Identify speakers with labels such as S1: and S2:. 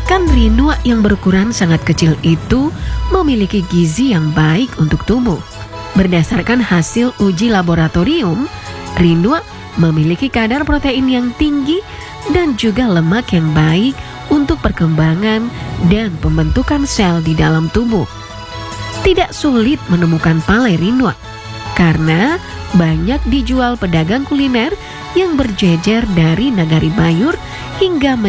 S1: Ikan rinua yang berukuran sangat kecil itu memiliki gizi yang baik untuk tubuh. Berdasarkan hasil uji laboratorium, rinua memiliki kadar protein yang tinggi dan juga lemak yang baik untuk perkembangan dan pembentukan sel di dalam tubuh. Tidak sulit menemukan palai rinua karena banyak dijual pedagang kuliner yang berjejer dari Nagari Bayur hingga